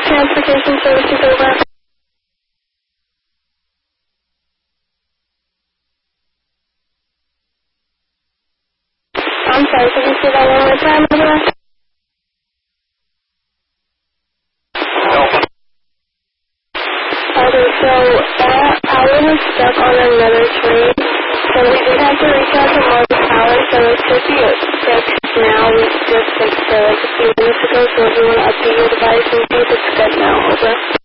Transportation Services, over. I'm sorry, could you say that one more time, over? Okay, so that hour was stuck on another train, so we did have to reach out to Morris Power, so it should be fixed now. We just fixed it like a few minutes ago, so if you want to update your device and see if it's good now, over.